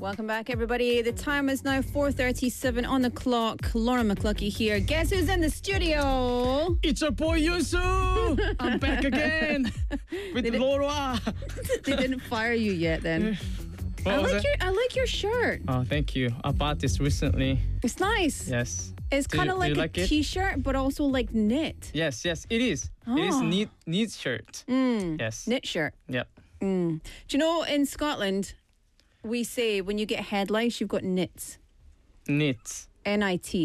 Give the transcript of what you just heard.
Welcome back, everybody. The time is now 4:37 on the clock. Lauren McCluskey here. Guess who's in the studio? It's your boy Yusu! I'm back again with Laura. They didn't fire you yet then. I like your shirt. Oh, thank you. I bought this recently. It's nice. Yes. It's kind of like a t-shirt, but also like knit. Yes, it is. Oh. It is knit shirt. Yes. Knit shirt. Yep. Do you know in Scotland, we say when you get head lice, you've got knits. Knits. N-I-T.